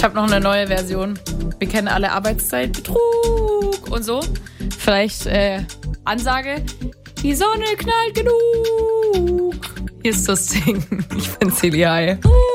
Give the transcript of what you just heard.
Ich habe noch eine neue Version. Wir kennen alle Arbeitszeit, Betrug und so. Vielleicht Ansage, die Sonne knallt genug. Hier ist das Ding. Ich bin Celia.